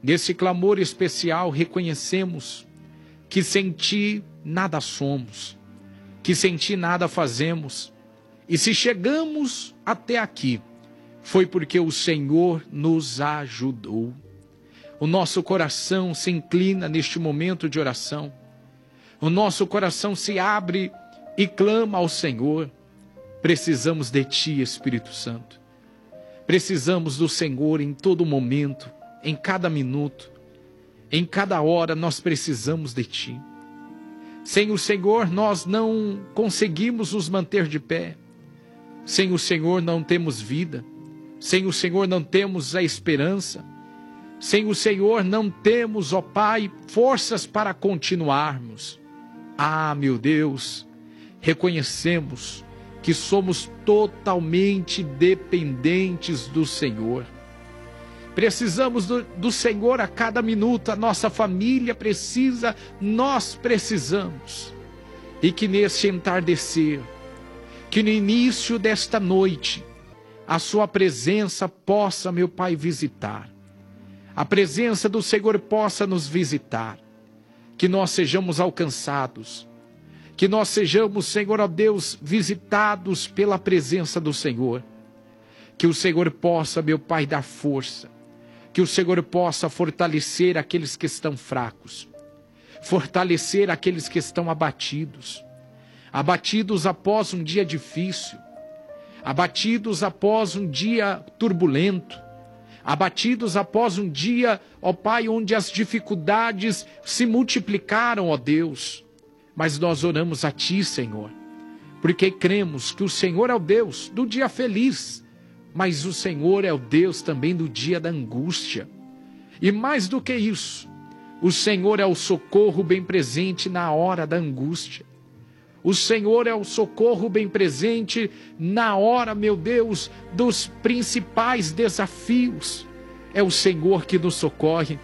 Nesse clamor especial, reconhecemos que sem Ti nada somos, que sem Ti nada fazemos. E se chegamos até aqui, foi porque o Senhor nos ajudou. O nosso coração se inclina neste momento de oração. O nosso coração se abre e clama ao Senhor. Precisamos de Ti, Espírito Santo. Precisamos do Senhor em todo momento, em cada minuto, em cada hora nós precisamos de Ti. Sem o Senhor nós não conseguimos nos manter de pé. Sem o Senhor não temos vida. Sem o Senhor não temos a esperança. Sem o Senhor não temos, ó Pai, forças para continuarmos. Ah, meu Deus, reconhecemos que somos totalmente dependentes do Senhor. Precisamos do Senhor a cada minuto, a nossa família precisa, nós precisamos. E que nesse entardecer, que no início desta noite, a Sua presença possa, meu Pai, visitar. A presença do Senhor possa nos visitar. Que nós sejamos alcançados. Que nós sejamos, Senhor, ó Deus, visitados pela presença do Senhor. Que o Senhor possa, meu Pai, dar força. Que o Senhor possa fortalecer aqueles que estão fracos. Fortalecer aqueles que estão abatidos. Abatidos após um dia difícil. Abatidos após um dia turbulento. Abatidos após um dia, ó Pai, onde as dificuldades se multiplicaram, ó Deus. Mas nós oramos a Ti, Senhor, porque cremos que o Senhor é o Deus do dia feliz, mas o Senhor é o Deus também do dia da angústia. E mais do que isso, o Senhor é o socorro bem presente na hora da angústia. O Senhor é o socorro bem presente na hora, meu Deus, dos principais desafios. É o Senhor que nos socorre,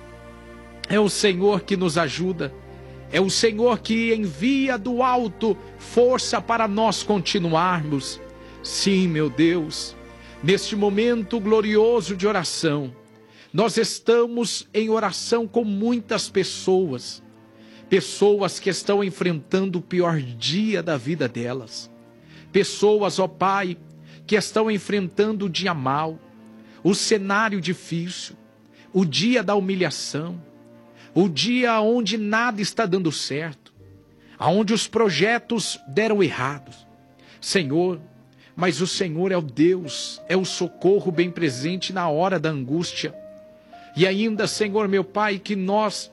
é o Senhor que nos ajuda. É o Senhor que envia do alto força para nós continuarmos. Sim, meu Deus, neste momento glorioso de oração, nós estamos em oração com muitas pessoas. Pessoas que estão enfrentando o pior dia da vida delas. Pessoas, ó Pai, que estão enfrentando o dia mau, o cenário difícil, o dia da humilhação. O dia onde nada está dando certo, onde os projetos deram errados. Senhor, mas o Senhor é o Deus, é o socorro bem presente na hora da angústia. E ainda, Senhor, meu Pai, que nós,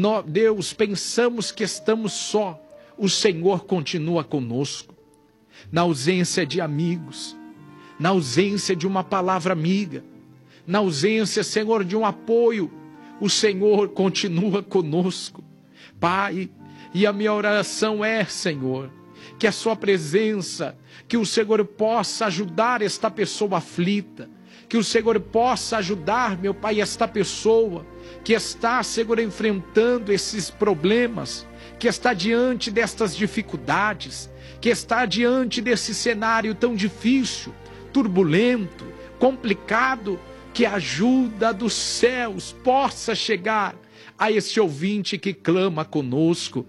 Deus, pensamos que estamos só, o Senhor continua conosco. Na ausência de amigos, na ausência de uma palavra amiga, na ausência, Senhor, de um apoio, o Senhor continua conosco. Pai, e a minha oração é, Senhor, que a Sua presença, que o Senhor possa ajudar esta pessoa aflita, que o Senhor possa ajudar, meu Pai, esta pessoa que está, Senhor, enfrentando esses problemas, que está diante destas dificuldades, que está diante desse cenário tão difícil, turbulento, complicado, que a ajuda dos céus possa chegar a esse ouvinte que clama conosco,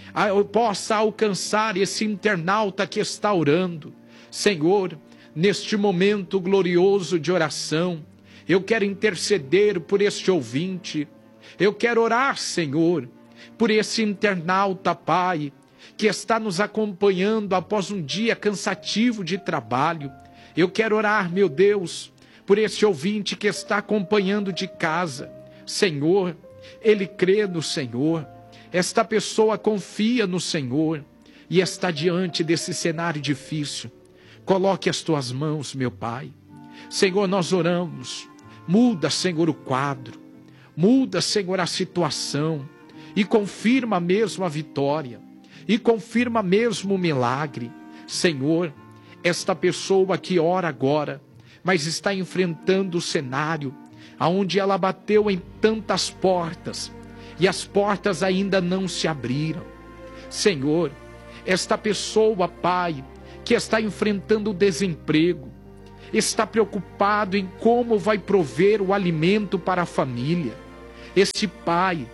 possa alcançar esse internauta que está orando. Senhor, neste momento glorioso de oração, eu quero interceder por este ouvinte, eu quero orar, Senhor, por esse internauta, Pai, que está nos acompanhando após um dia cansativo de trabalho. Eu quero orar, meu Deus, por esse ouvinte que está acompanhando de casa. Senhor, ele crê no Senhor, esta pessoa confia no Senhor e está diante desse cenário difícil. Coloque as Tuas mãos, meu Pai. Senhor, nós oramos, muda, Senhor, o quadro, muda, Senhor, a situação e confirma mesmo a vitória, e confirma mesmo o milagre. Senhor, esta pessoa que ora agora, mas está enfrentando o cenário onde ela bateu em tantas portas e as portas ainda não se abriram. Senhor, esta pessoa, Pai, que está enfrentando o desemprego, está preocupado em como vai prover o alimento para a família, este pai,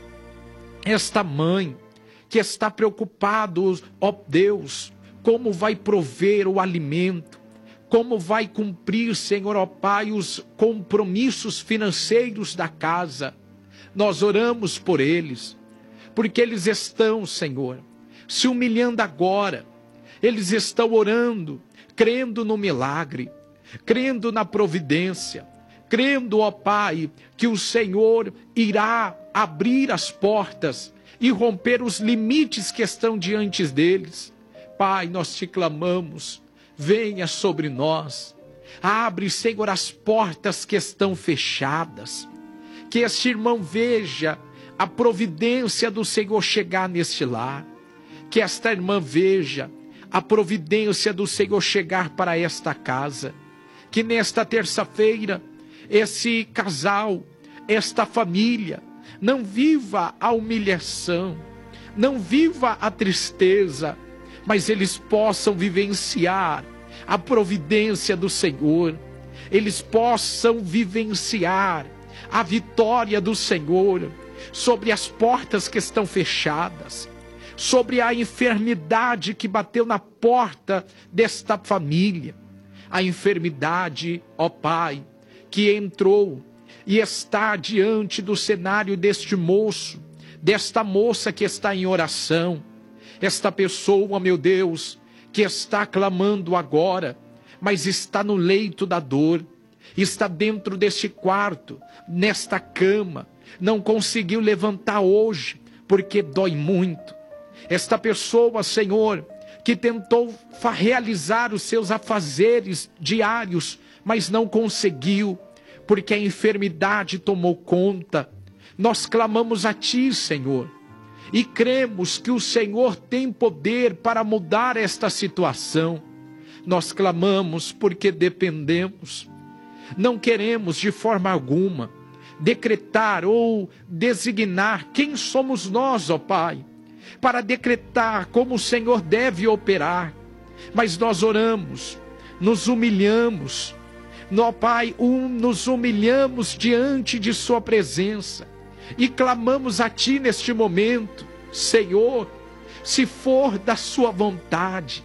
esta mãe, que está preocupado, ó Deus, como vai prover o alimento, como vai cumprir, Senhor, ó Pai, os compromissos financeiros da casa. Nós oramos por eles, porque eles estão, Senhor, se humilhando agora, eles estão orando, crendo no milagre, crendo na providência, crendo, ó Pai, que o Senhor irá abrir as portas e romper os limites que estão diante deles. Pai, nós te clamamos, venha sobre nós, abre, Senhor, as portas que estão fechadas, que este irmão veja a providência do Senhor chegar neste lar, que esta irmã veja a providência do Senhor chegar para esta casa, que nesta terça-feira, esse casal, esta família, não viva a humilhação, não viva a tristeza, mas eles possam vivenciar a providência do Senhor, eles possam vivenciar a vitória do Senhor sobre as portas que estão fechadas, sobre a enfermidade que bateu na porta desta família, a enfermidade, ó Pai, que entrou e está diante do cenário deste moço, desta moça que está em oração, esta pessoa, meu Deus, que está clamando agora, mas está no leito da dor, está dentro deste quarto, nesta cama, não conseguiu levantar hoje, porque dói muito. Esta pessoa, Senhor, que tentou realizar os seus afazeres diários, mas não conseguiu, porque a enfermidade tomou conta. Nós clamamos a Ti, Senhor, e cremos que o Senhor tem poder para mudar esta situação. Nós clamamos porque dependemos. Não queremos de forma alguma decretar ou designar quem somos nós, ó Pai, para decretar como o Senhor deve operar. Mas nós oramos, nos humilhamos, ó Pai, nos humilhamos diante de Sua presença e clamamos a Ti neste momento. Senhor, se for da Sua vontade,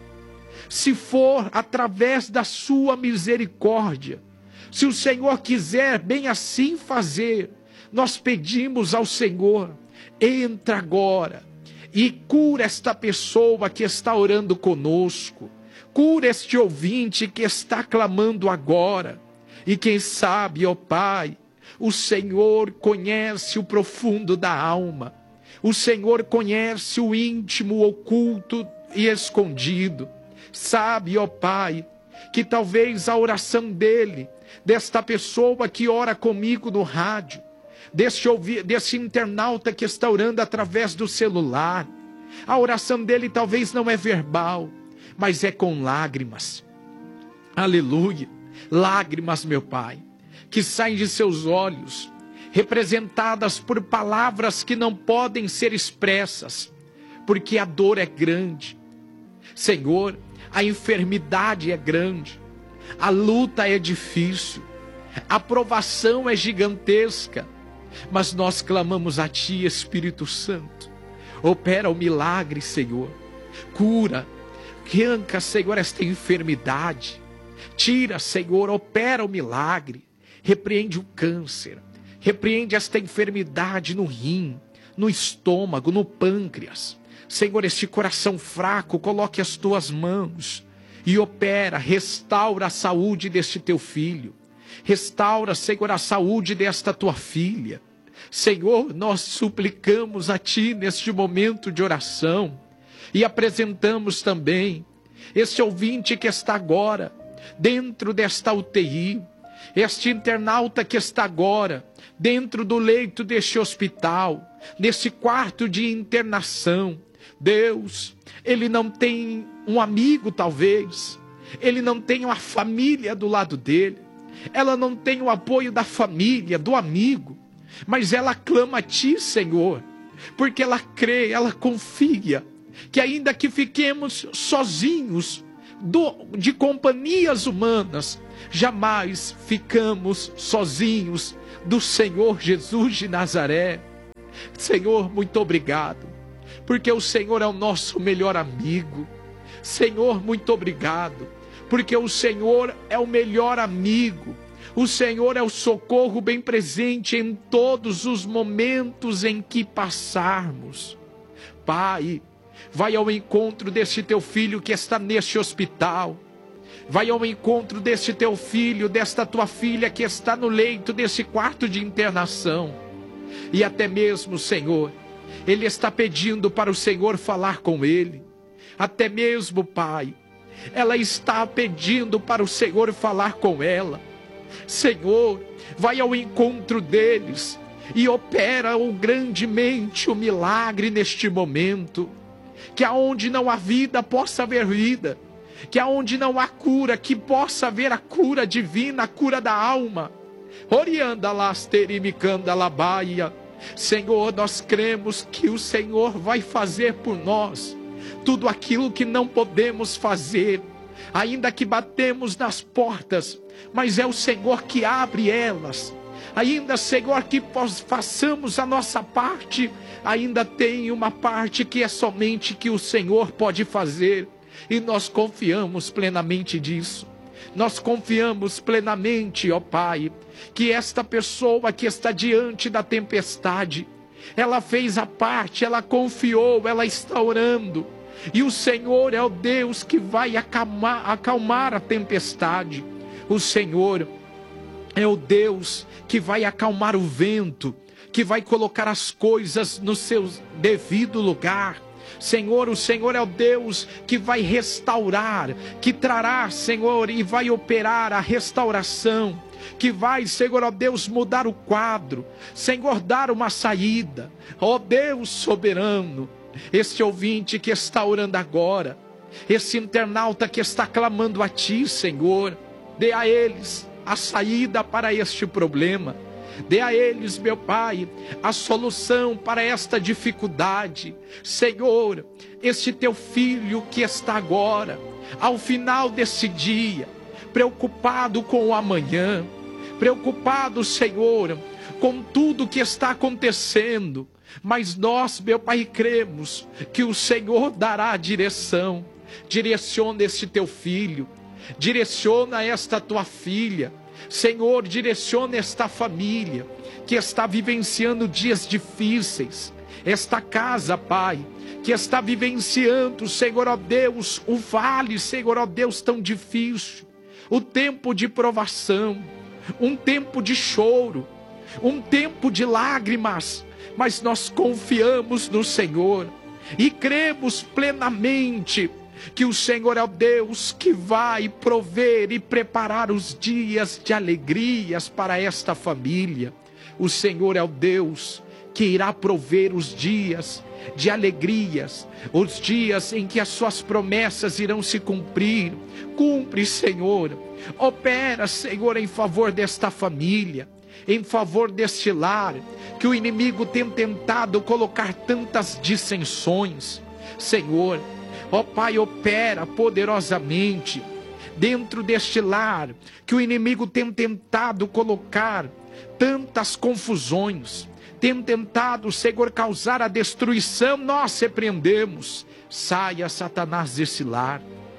se for através da Sua misericórdia, se o Senhor quiser bem assim fazer, nós pedimos ao Senhor, entra agora e cura esta pessoa que está orando conosco, cura este ouvinte que está clamando agora, e quem sabe, ó Pai, o Senhor conhece o profundo da alma, o Senhor conhece o íntimo, oculto e escondido, sabe, ó Pai, que talvez a oração dele, desta pessoa que ora comigo no rádio, desse internauta que está orando através do celular, a oração dele talvez não é verbal, mas é com lágrimas. Aleluia, lágrimas, meu Pai, que saem de seus olhos, representadas por palavras que não podem ser expressas, porque a dor é grande. Senhor, a enfermidade é grande, a luta é difícil, a provação é gigantesca, mas nós clamamos a Ti, Espírito Santo. Opera o milagre, Senhor. Cura, arranca, Senhor, esta enfermidade. Tira, Senhor, opera o milagre. Repreende o câncer. Repreende esta enfermidade no rim, no estômago, no pâncreas. Senhor, este coração fraco, coloque as Tuas mãos e opera, restaura a saúde deste Teu filho. Restaura, Senhor, a saúde desta Tua filha. Senhor, nós suplicamos a Ti neste momento de oração e apresentamos também este ouvinte que está agora dentro desta UTI, este internauta que está agora dentro do leito deste hospital, nesse quarto de internação. Deus, ele não tem um amigo talvez, ele não tem uma família do lado dele, ela não tem o apoio da família, do amigo, mas ela clama a Ti, Senhor, porque ela crê, ela confia, que ainda que fiquemos sozinhos de companhias humanas, jamais ficamos sozinhos do Senhor Jesus de Nazaré. Senhor, muito obrigado, porque o Senhor é o nosso melhor amigo. Senhor, muito obrigado, porque o Senhor é o melhor amigo. O Senhor é o socorro bem presente em todos os momentos em que passarmos. Pai, vai ao encontro deste teu filho que está neste hospital. Vai ao encontro deste teu filho, desta tua filha que está no leito desse quarto de internação. E até mesmo, Senhor, ele está pedindo para o Senhor falar com ele. Até mesmo, Pai, ela está pedindo para o Senhor falar com ela. Senhor, vai ao encontro deles e opera grandemente o milagre neste momento. Que aonde não há vida, possa haver vida. Que aonde não há cura, que possa haver a cura divina, a cura da alma. Orianda lasterimicanda labaia. Senhor, nós cremos que o Senhor vai fazer por nós tudo aquilo que não podemos fazer, ainda que batemos nas portas, mas é o Senhor que abre elas. Ainda, Senhor, que façamos a nossa parte, ainda tem uma parte que é somente que o Senhor pode fazer, e nós confiamos plenamente disso. Nós confiamos plenamente, ó Pai, que esta pessoa que está diante da tempestade, ela fez a parte, ela confiou, ela está orando. E o Senhor é o Deus que vai acalmar a tempestade. O Senhor é o Deus que vai acalmar o vento, que vai colocar as coisas no seu devido lugar. Senhor, o Senhor é o Deus que vai restaurar, que trará, Senhor, e vai operar a restauração, que vai, Senhor, ó Deus, mudar o quadro, Senhor, dar uma saída. Ó Deus soberano, este ouvinte que está orando agora, esse internauta que está clamando a Ti, Senhor, dê a eles a saída para este problema. Dê a eles, meu Pai, a solução para esta dificuldade. Senhor, este teu filho que está agora, ao final desse dia, preocupado com o amanhã, preocupado, Senhor, com tudo que está acontecendo, mas nós, meu Pai, cremos que o Senhor dará a direção. Direciona este teu filho, direciona esta tua filha. Senhor, direciona esta família que está vivenciando dias difíceis, esta casa, Pai, que está vivenciando, Senhor, ó Deus, o vale, Senhor, ó Deus, tão difícil, o tempo de provação, um tempo de choro, um tempo de lágrimas, mas nós confiamos no Senhor e cremos plenamente que o Senhor é o Deus que vai prover e preparar os dias de alegrias para esta família. O Senhor é o Deus que irá prover os dias de alegrias, os dias em que as suas promessas irão se cumprir. Cumpre, Senhor. Opera, Senhor, em favor desta família, em favor deste lar, que o inimigo tem tentado colocar tantas dissensões. Senhor, ó Pai, opera poderosamente dentro deste lar, que o inimigo tem tentado colocar tantas confusões, tem tentado, Senhor, causar a destruição. Nós repreendemos. Saia, Satanás, desse lar,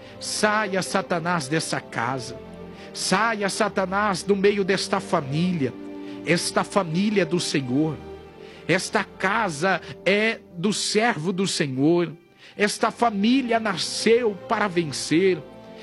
saia, Satanás, dessa casa, saia, Satanás, do meio desta família. Esta família é do Senhor, esta casa é do servo do Senhor. Esta família nasceu para vencer.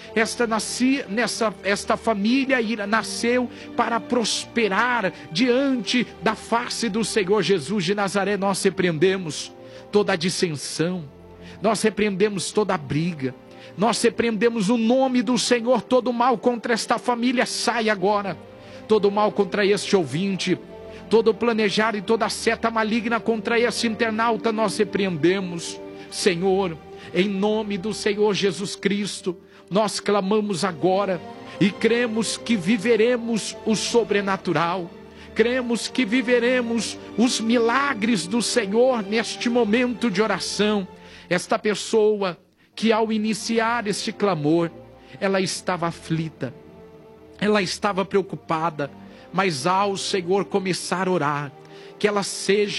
Esta família nasceu para prosperar diante da face do Senhor Jesus de Nazaré. Nós repreendemos toda a dissensão, nós repreendemos toda a briga, nós repreendemos o nome do Senhor. Todo mal contra esta família sai agora. Todo mal contra este ouvinte, todo planejar e toda seta maligna contra este internauta, nós repreendemos. Senhor, em nome do Senhor Jesus Cristo, nós clamamos agora e cremos que viveremos o sobrenatural, cremos que viveremos os milagres do Senhor neste momento de oração. Esta pessoa que ao iniciar este clamor, ela estava aflita, ela estava preocupada, mas ao Senhor começar a orar, que ela seja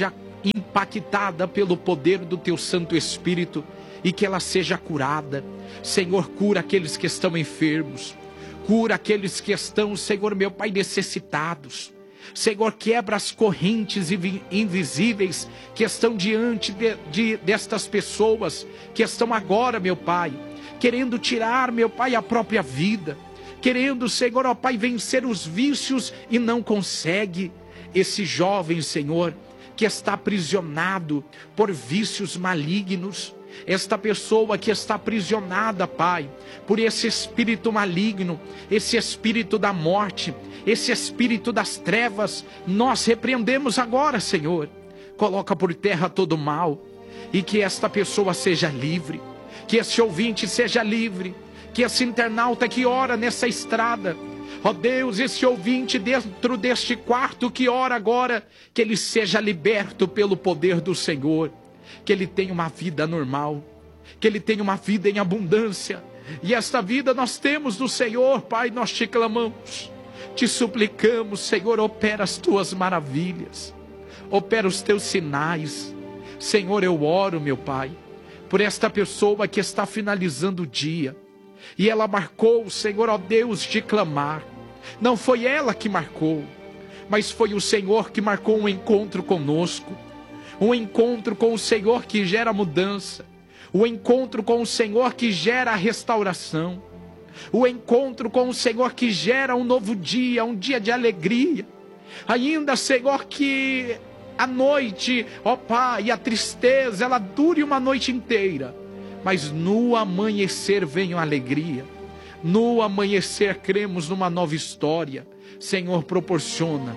impactada pelo poder do teu Santo Espírito e que ela seja curada. Senhor, cura aqueles que estão enfermos, cura aqueles que estão, Senhor, meu Pai, necessitados. Senhor, quebra as correntes invisíveis que estão diante destas pessoas que estão agora, meu Pai, querendo tirar, meu Pai, a própria vida, querendo, Senhor, ó Pai, vencer os vícios e não consegue. Esse jovem, Senhor, que está aprisionado por vícios malignos, esta pessoa que está aprisionada, Pai, por esse espírito maligno, esse espírito da morte, esse espírito das trevas, nós repreendemos agora, Senhor. Coloca por terra todo o mal e que esta pessoa seja livre, que esse ouvinte seja livre, que esse internauta que ora nessa estrada, ó Deus, esse ouvinte dentro deste quarto que ora agora, que ele seja liberto pelo poder do Senhor, que ele tenha uma vida normal, que ele tenha uma vida em abundância. E esta vida nós temos do Senhor, Pai, nós te clamamos, te suplicamos, Senhor, opera as tuas maravilhas, opera os teus sinais. Senhor, eu oro, meu Pai, por esta pessoa que está finalizando o dia, e ela marcou, Senhor, ó Deus, de clamar. Não foi ela que marcou, mas foi o Senhor que marcou um encontro conosco, um encontro com o Senhor que gera mudança, o encontro com o Senhor que gera restauração, o encontro com o Senhor que gera um novo dia, um dia de alegria. Ainda, Senhor, que a noite, ó Pai, a tristeza, ela dure uma noite inteira, mas no amanhecer vem a alegria. No amanhecer cremos numa nova história. Senhor, proporciona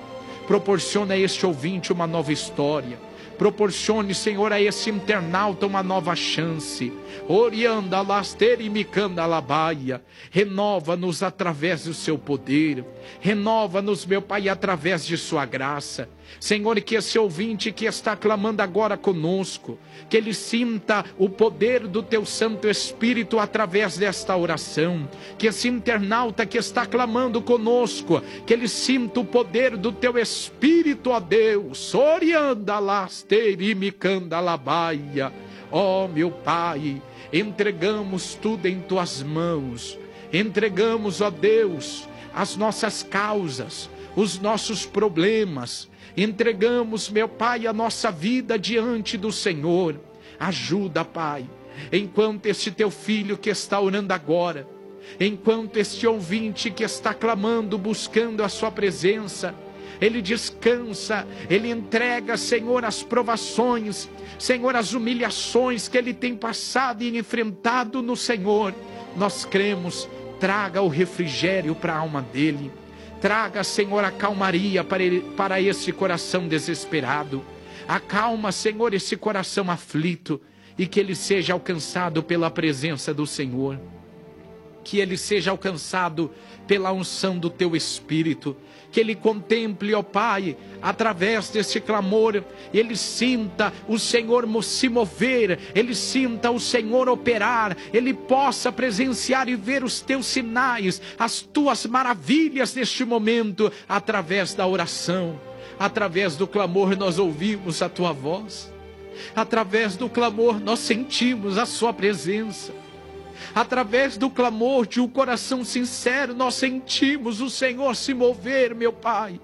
a este ouvinte uma nova história. Proporcione, Senhor, a esse internauta uma nova chance. Orianda lasteri micanda labaia. Renova-nos através do seu poder. Renova-nos, meu Pai, através de sua graça. Senhor, que esse ouvinte que está clamando agora conosco, que ele sinta o poder do teu Santo Espírito através desta oração. Que esse internauta que está clamando conosco, que ele sinta o poder do teu Espírito, ó Deus. Orianda lasteri micanda labaia. Ó meu Pai, entregamos tudo em tuas mãos. Entregamos, ó Deus, as nossas causas, os nossos problemas. Entregamos, meu Pai, a nossa vida diante do Senhor. Ajuda, Pai, enquanto este teu filho que está orando agora, enquanto este ouvinte que está clamando, buscando a sua presença, ele descansa, ele entrega, Senhor, as provações, Senhor, as humilhações que ele tem passado e enfrentado no Senhor. Nós cremos, traga o refrigério para a alma dele. Traga, Senhor, a calmaria para esse coração desesperado. Acalma, Senhor, esse coração aflito, e que ele seja alcançado pela presença do Senhor. Que ele seja alcançado pela unção do teu Espírito. Que ele contemple, ó Pai, através desse clamor, ele sinta o Senhor se mover, ele sinta o Senhor operar, ele possa presenciar e ver os teus sinais, as tuas maravilhas neste momento, através da oração. Através do clamor nós ouvimos a tua voz, através do clamor nós sentimos a sua presença. Através do clamor de um coração sincero, nós sentimos o Senhor se mover, meu Pai.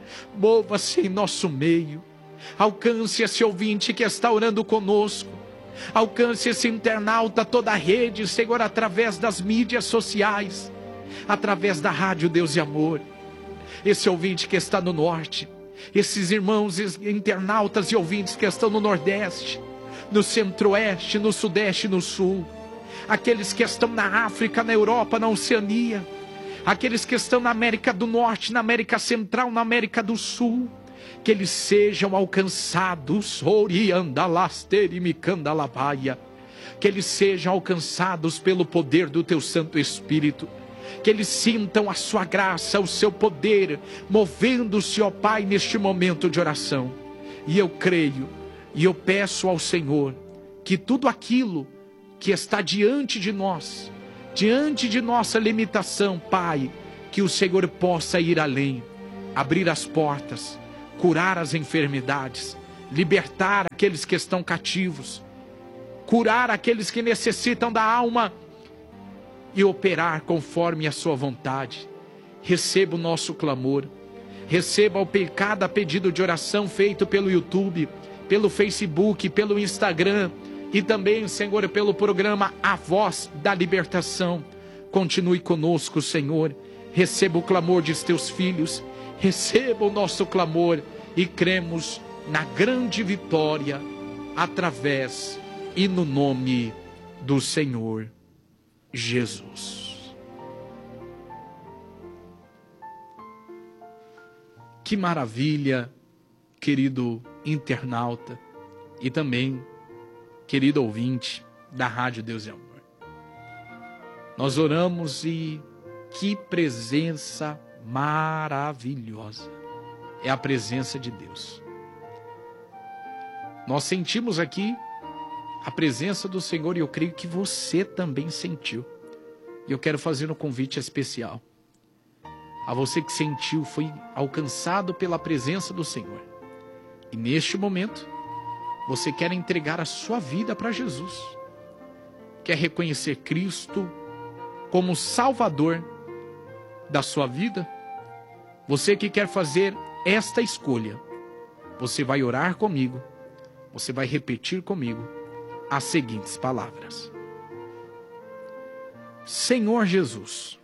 Mova-se em nosso meio. Alcance esse ouvinte que está orando conosco. Alcance esse internauta, toda a rede, Senhor, através das mídias sociais, através da Rádio Deus e Amor. Esse ouvinte que está no norte, esses irmãos internautas e ouvintes que estão no nordeste, no centro-oeste, no sudeste e no sul. Aqueles que estão na África, na Europa, na Oceania, aqueles que estão na América do Norte, na América Central, na América do Sul, que eles sejam alcançados, que eles sejam alcançados pelo poder do teu Santo Espírito, que eles sintam a sua graça, o seu poder, movendo-se, ó Pai, neste momento de oração. E eu creio, e eu peço ao Senhor, que tudo aquilo que está diante de nós, diante de nossa limitação, Pai, que o Senhor possa ir além, abrir as portas, curar as enfermidades, libertar aqueles que estão cativos, curar aqueles que necessitam da alma e operar conforme a sua vontade. Receba o nosso clamor, receba cada pedido de oração feito pelo YouTube, pelo Facebook, pelo Instagram e também, Senhor, pelo programa A Voz da Libertação. Continue conosco, Senhor. Receba o clamor de teus filhos, receba o nosso clamor e cremos na grande vitória através e no nome do Senhor Jesus. Que maravilha, querido internauta e também querido ouvinte da Rádio Deus e Amor. Nós oramos e que presença maravilhosa é a presença de Deus. Nós sentimos aqui a presença do Senhor e eu creio que você também sentiu. E eu quero fazer um convite especial a você que sentiu, foi alcançado pela presença do Senhor. E neste momento, você quer entregar a sua vida para Jesus. Quer reconhecer Cristo como Salvador da sua vida? Você que quer fazer esta escolha, você vai orar comigo, você vai repetir comigo as seguintes palavras: Senhor Jesus,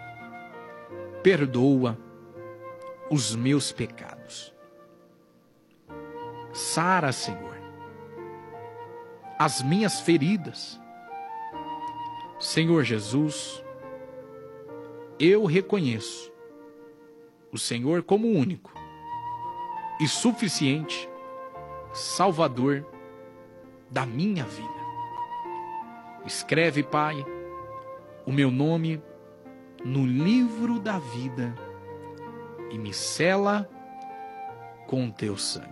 perdoa os meus pecados. Sara, Senhor, as minhas feridas. Senhor Jesus, eu reconheço o Senhor como único e suficiente Salvador da minha vida. Escreve, Pai, o meu nome no livro da vida e me sela com teu sangue.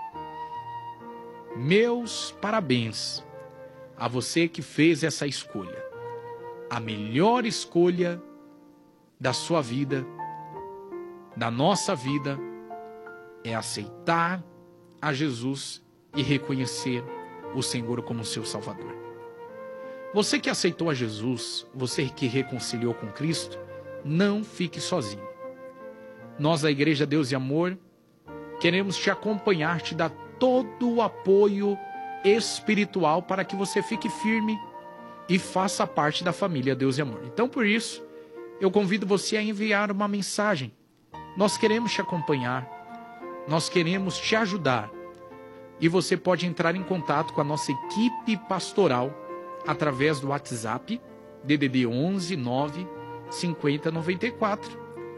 Meus parabéns a você que fez essa escolha, a melhor escolha da sua vida, da nossa vida, é aceitar a Jesus e reconhecer o Senhor como seu Salvador. Você que aceitou a Jesus, você que reconciliou com Cristo, não fique sozinho. Nós, da Igreja Deus e Amor, queremos te acompanhar, te dar todo o apoio espiritual para que você fique firme e faça parte da família Deus e Amor. Então, por isso, eu convido você a enviar uma mensagem. Nós queremos te acompanhar, nós queremos te ajudar. E você pode entrar em contato com a nossa equipe pastoral através do WhatsApp, DDD 11 9 50 94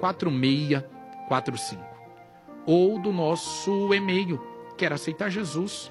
4645. Ou do nosso e-mail, quer aceitar Jesus,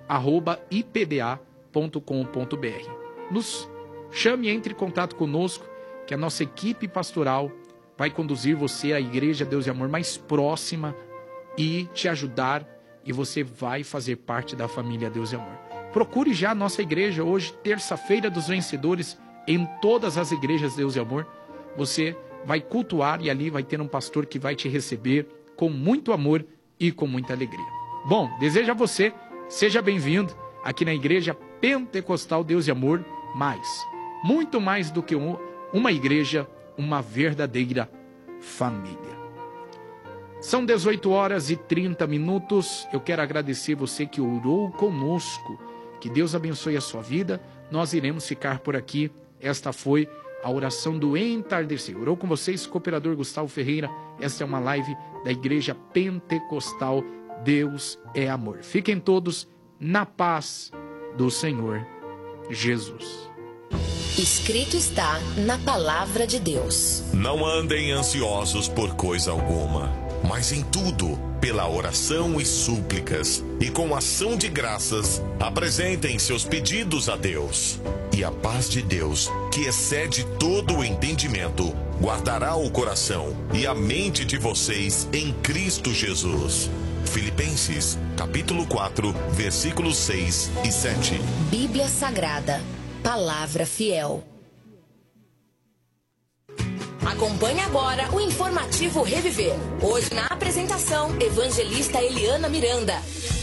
@ipda.com.br. Nos chame e entre em contato conosco, que a nossa equipe pastoral vai conduzir você à Igreja Deus e Amor mais próxima e te ajudar, e você vai fazer parte da família Deus e Amor. Procure já a nossa igreja hoje, terça-feira dos vencedores, em todas as igrejas Deus e Amor. Você vai cultuar e ali vai ter um pastor que vai te receber com muito amor e com muita alegria. Bom, desejo a você, seja bem-vindo aqui na Igreja Pentecostal Deus e Amor, muito mais do que uma igreja, uma verdadeira família. São 18h30. Eu quero agradecer você que orou conosco. Que Deus abençoe a sua vida. Nós iremos ficar por aqui. Esta foi a oração do entardecer. Orou com vocês, cooperador Gustavo Ferreira. Esta é uma live da Igreja Pentecostal Deus é Amor. Fiquem todos na paz do Senhor Jesus. Escrito está na palavra de Deus. Não andem ansiosos por coisa alguma, mas em tudo, pela oração e súplicas, e com ação de graças, apresentem seus pedidos a Deus. E a paz de Deus, que excede todo o entendimento, guardará o coração e a mente de vocês em Cristo Jesus. Filipenses, capítulo 4, versículos 6 e 7. Bíblia Sagrada, palavra fiel. Acompanhe agora o informativo Reviver. Hoje na apresentação, evangelista Eliana Miranda.